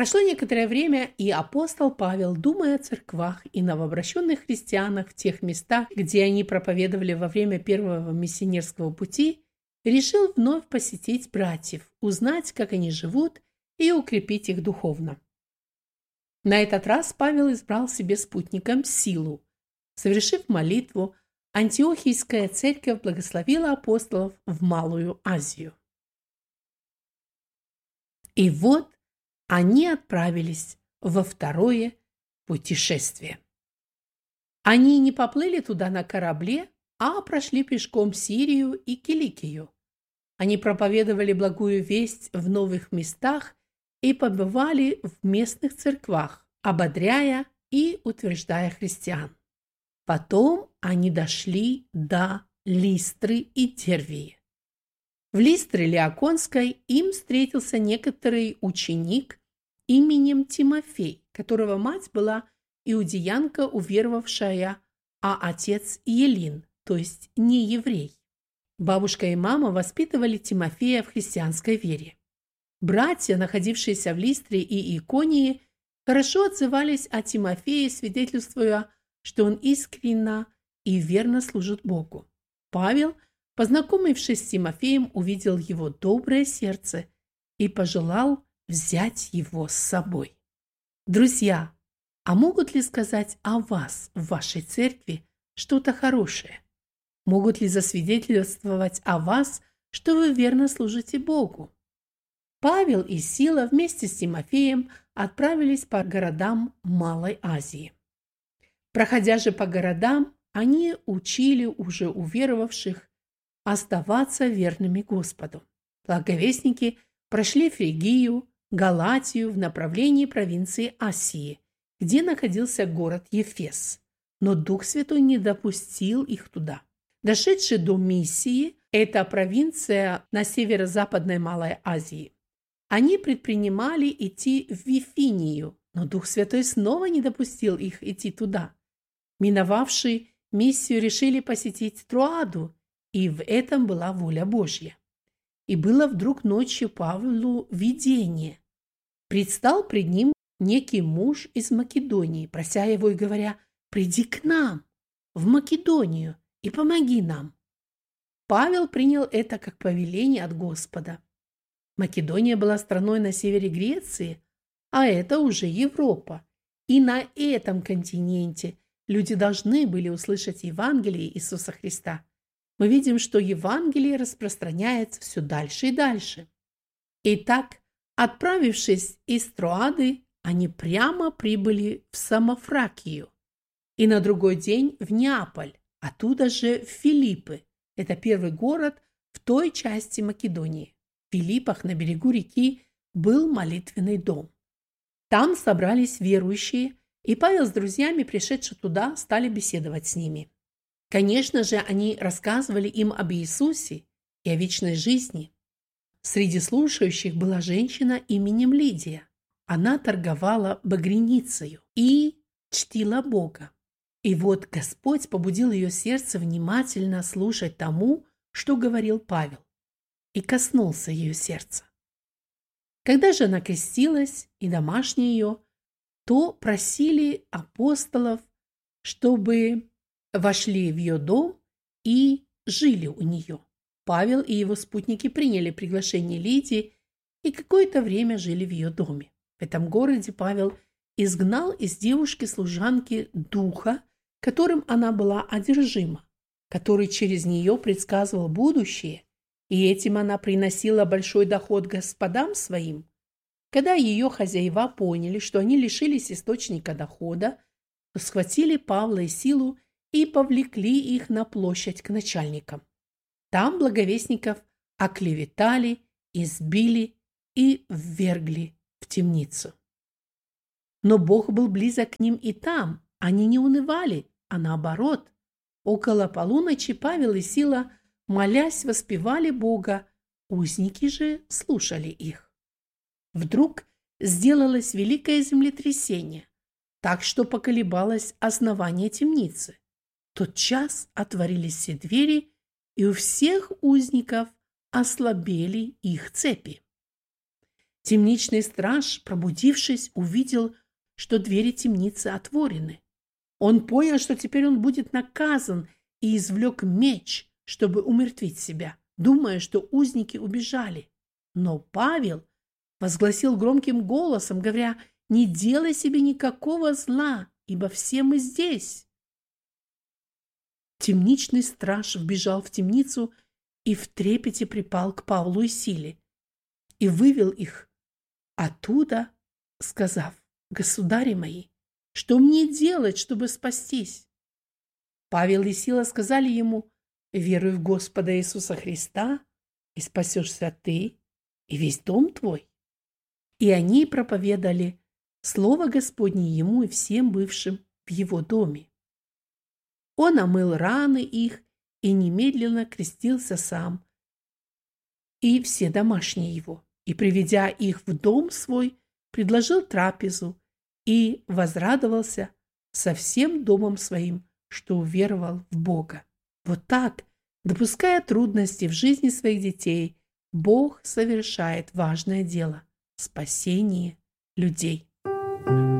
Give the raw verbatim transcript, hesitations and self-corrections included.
Прошло некоторое время, и апостол Павел, думая о церквах и новообращенных христианах в тех местах, где они проповедовали во время первого миссионерского пути, решил вновь посетить братьев, узнать, как они живут, и укрепить их духовно. На этот раз Павел избрал себе спутником Силу. Совершив молитву, Антиохийская церковь благословила апостолов в Малую Азию. И вот они отправились во второе путешествие. Они не поплыли туда на корабле, а прошли пешком Сирию и Киликию. Они проповедовали благую весть в новых местах и побывали в местных церквах, ободряя и утверждая христиан. Потом они дошли до Листры и Дервии. В Листре Лиаконской им встретился некоторый ученик именем Тимофей, которого мать была иудеянка уверовавшая, а отец Елин, то есть не еврей. Бабушка и мама воспитывали Тимофея в христианской вере. Братья, находившиеся в Листре и Иконии, хорошо отзывались о Тимофее, свидетельствуя, что он искренне и верно служит Богу. Павел, познакомившись с Тимофеем, увидел его доброе сердце и пожелал взять его с собой. Друзья, а могут ли сказать о вас в вашей церкви что-то хорошее? Могут ли засвидетельствовать о вас, что вы верно служите Богу? Павел и Сила вместе с Тимофеем отправились по городам Малой Азии. Проходя же по городам, они учили уже уверовавших оставаться верными Господу. Благовестники прошли Фригию, Галатию в направлении провинции Асии, где находился город Ефес, но Дух Святой не допустил их туда. Дошедшие до Миссии, это провинция на северо-западной Малой Азии, они предпринимали идти в Вифинию, но Дух Святой снова не допустил их идти туда. Миновавшие Миссию решили посетить Троаду, и в этом была воля Божья. И было вдруг ночью Павлу видение. Предстал пред ним некий муж из Македонии, прося его и говоря: «Приди к нам, в Македонию, и помоги нам». Павел принял это как повеление от Господа. Македония была страной на севере Греции, а это уже Европа. И на этом континенте люди должны были услышать Евангелие Иисуса Христа. Мы видим, что Евангелие распространяется все дальше и дальше. Итак, отправившись из Троады, они прямо прибыли в Самофракию и на другой день в Неаполь, оттуда же в Филиппы. Это первый город в той части Македонии. В Филиппах на берегу реки был молитвенный дом. Там собрались верующие, и Павел с друзьями, пришедшие туда, стали беседовать с ними. Конечно же, они рассказывали им об Иисусе и о вечной жизни. Среди слушающих была женщина именем Лидия. Она торговала багряницею и чтила Бога. И вот Господь побудил ее сердце внимательно слушать тому, что говорил Павел, и коснулся ее сердца. Когда же она крестилась и домашние ее, то просили апостолов, чтобы вошли в ее дом и жили у нее. Павел и его спутники приняли приглашение Лидии и какое-то время жили в ее доме. В этом городе Павел изгнал из девушки-служанки духа, которым она была одержима, который через нее предсказывал будущее, и этим она приносила большой доход господам своим. Когда ее хозяева поняли, что они лишились источника дохода, то схватили Павла и Силу и повлекли их на площадь к начальникам. Там благовестников оклеветали, избили и ввергли в темницу. Но Бог был близок к ним и там. Они не унывали, а наоборот. Около полуночи Павел и Сила, молясь, воспевали Бога, узники же слушали их. Вдруг сделалось великое землетрясение, так что поколебалось основание темницы. В тот час отворились все двери, и у всех узников ослабели их цепи. Темничный страж, пробудившись, увидел, что двери темницы отворены. Он понял, что теперь он будет наказан, и извлек меч, чтобы умертвить себя, думая, что узники убежали. Но Павел возгласил громким голосом, говоря: «Не делай себе никакого зла, ибо все мы здесь». Темничный страж вбежал в темницу и в трепете припал к Павлу и Силе и вывел их оттуда, сказав: «Государи мои, что мне делать, чтобы спастись?» Павел и Сила сказали ему: «Веруй в Господа Иисуса Христа, и спасешься ты и весь дом твой». И они проповедали слово Господне ему и всем бывшим в его доме. Он омыл раны их и немедленно крестился сам и все домашние его, и, приведя их в дом свой, предложил трапезу и возрадовался со всем домом своим, что уверовал в Бога. Вот так, допуская трудности в жизни своих детей, Бог совершает важное дело – спасение людей.